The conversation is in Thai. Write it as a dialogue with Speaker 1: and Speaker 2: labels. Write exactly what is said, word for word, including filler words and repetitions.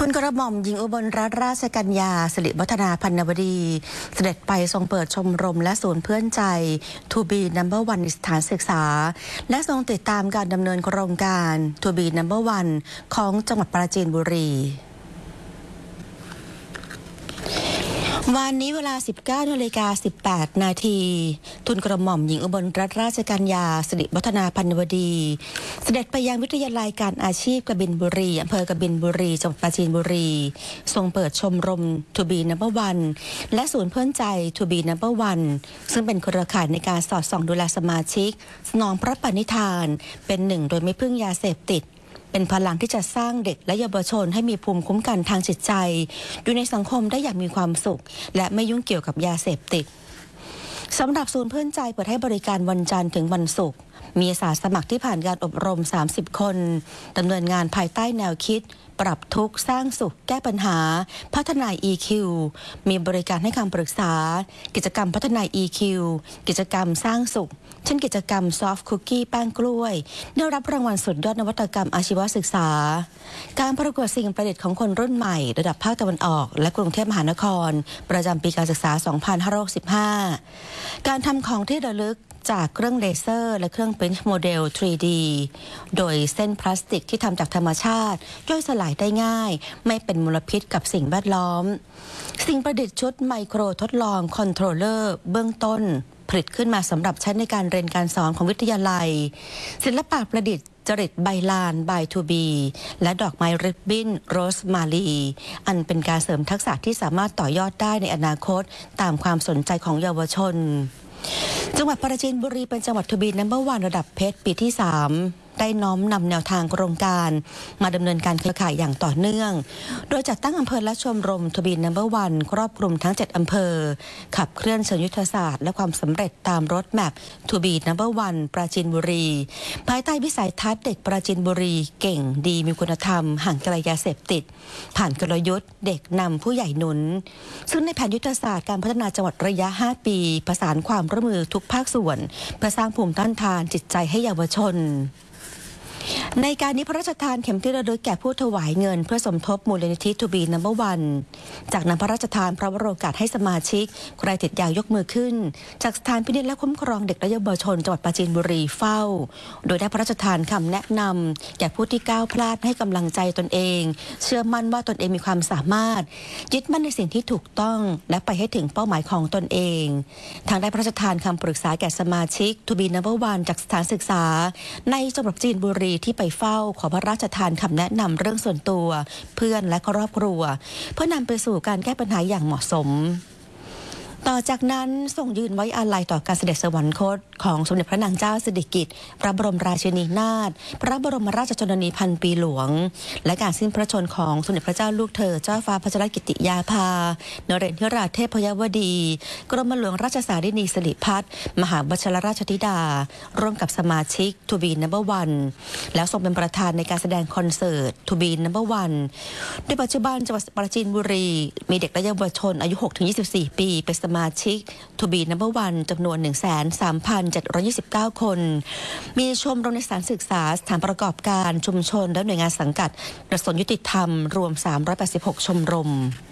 Speaker 1: ทุนกระหม่อมหญิงอุบลรัตนราชกัญญาสิริวัฒนาพันนวดีเสด็จไปทรงเปิดชมรมและศูนย์เพื่อนใจ ทู บี นัมเบอร์ วัน สถานศึกษาและทรงติดตามการดำเนินโครงการ ทู บี นัมเบอร์ วัน ของจังหวัดปราจีนบุรีวันนี้เวลา สิบเก้านาฬิกาสิบแปดนาทีทุนกระหม่อมหญิงอุบลรัตนราชกัญญาสิริวัฒนาพันนวดีเสด็จไปยังวิทยาลัยการอาชีพกบินบุรีอำเภอกบินบุรีจังหวัดปราจีนบุรีทรงเปิดชมรม ทู บี นัมเบอร์ วัน และศูนย์เพื่อนใจ ทู บี นัมเบอร์ วัน ซึ่งเป็นเครือข่ายในการสอดส่องดูแลสมาชิกสนองพระปณิธานเป็นหนึ่งโดยไม่พึ่งยาเสพติดเป็นพลังที่จะสร้างเด็กและเยาวชนให้มีภูมิคุ้มกันทางจิตใจอยู่ในสังคมได้อย่างมีความสุขและไม่ยุ่งเกี่ยวกับยาเสพติดสำหรับศูนย์เพื่อนใจเปิดให้บริการวันจันทร์ถึงวันศุกร์มีอาสาสมัครที่ผ่านการอบรมสามสิบคนดำเนินงานภายใต้แนวคิดปรับทุกข์สร้างสุขแก้ปัญหาพัฒนา อี คิว มีบริการให้คำปรึกษากิจกรรมพัฒนา อี คิว กิจกรรมสร้างสุขเช่นกิจกรรมซอฟต์คุกกี้แป้งกล้วยได้รับรางวัลสุดยอดนวัตกรรมอาชีวศึกษาการประกวดสิ่งประดิษฐ์ของคนรุ่นใหม่ระดับภาคตะวันออกและกรุงเทพมหานครประจำปีการศึกษา สองพันห้าร้อยหกสิบห้า การทำของที่ระลึกจากเครื่องเลเซอร์และเครื่องปริ้นท์โมเดล ทรี ดี โดยเส้นพลาสติกที่ทำจากธรรมชาติย่อยสลายได้ง่ายไม่เป็นมลพิษกับสิ่งแวดล้อมสิ่งประดิษฐ์ชุดไมโครทดลองคอนโทรลเลอร์เบื้องต้นผลิตขึ้นมาสำหรับใช้ในการเรียนการสอนของวิทยาลัยศิลปะประดิษฐ์จริตใบลาน บาย ทู บี และดอกไม้ริบบิ้นโรสมาลีอันเป็นการเสริมทักษะที่สามารถต่อยอดได้ในอนาคตตามความสนใจของเยาวชนจังหวัดปราจีนบุรีเป็นจังหวัด ทู บี นัมเบอร์ วัน ระดับเพชรปีที่สามได้น้อมนำแนวทางโครงการมาดำเนินการเครือข่ายอย่างต่อเนื่องโดยจัดตั้งอำเภอและชมรม ทู บี นัมเบอร์ วัน ครอบคลุมทั้งเจ็ดอำเภอขับเคลื่อนเชิงยุทธศาสตร์และความสำเร็จตามรถแมพ ทู บี นัมเบอร์ วัน ปราจีนบุรีภายใต้วิสัยทัศน์เด็กปราจีนบุรีเก่งดีมีคุณธรรมห่างไกลยาเสพติดผ่านกลยุทธ์เด็กนำผู้ใหญ่หนุนซึ่งในแผนยุทธศาสตร์การพัฒนาจังหวัดระยะห้าปีประสานความร่วมมือทุกภาคส่วนเพื่อสร้างภูมิต้านทานจิตใจให้เยาวชนในการนี้พระราชทานเข็มที่ระลึกแก่ผู้ถวายเงินเพื่อสมทบมูลนิธิ ทู บี นัมเบอร์ วัน จากนั้นพระราชทานพระวโรกาสให้สมาชิกใครติดยายกมือขึ้นจากสถานพินิจและคุ้มครองเด็กและเยาวชนจังหวัดปราจีนบุรีเฝ้าโดยได้พระราชทานคำแนะนำแก่ผู้ที่ก้าวพลาดให้กำลังใจตนเองเชื่อมั่นว่าตนเองมีความสามารถยึดมั่นในสิ่งที่ถูกต้องและไปให้ถึงเป้าหมายของตนเองทางได้พระราชทานคำปรึกษาแก่สมาชิก ทู บี นัมเบอร์ วัน จากสถานศึกษาในจังหวัดปราจีนบุรีที่ไปเฝ้าขอพระราชทานคำแนะนำเรื่องส่วนตัวเพื่อนและครอบครัวเพื่อนำไปสู่การแก้ปัญหาอย่างเหมาะสมต่อจากนั้นทรงยืนไว้อาลัยต่อการเสด็จสวรรคตของสมเด็จพระนางเจ้าสิริกิติ์พระบรมราชินีนาถพระบรมราชชนนีพันปีหลวงและการสิ้นพระชนของสมเด็จพระเจ้าลูกเธอเจ้าฟ้าพัชรกิติยาภานเรศวราเทพยวดีกรมหลวงราชสารินีสิริพัฒน์มหาวชิรราชธิดาร่วมกับสมาชิก ทู บี นัมเบอร์ วัน แล้วทรงเป็นประธานในการแสดงคอนเสิร์ต ทู บี นัมเบอร์ วัน โดยปัจจุบันจังหวัดปราจีนบุรีมีเด็กและเยาวชนอายุ หกถึงยี่สิบสี่ ปีเป็นสมาชิก ทู บี นัมเบอร์ วัน จำนวน หนึ่งแสนสามพันเจ็ดร้อยยี่สิบเก้า คนมีชมรมในสถานศึกษาสถานประกอบการชุมชนและหน่วยงานสังกัดกระทรวงยุติธรรมรวมสามร้อยแปดสิบหกชมรม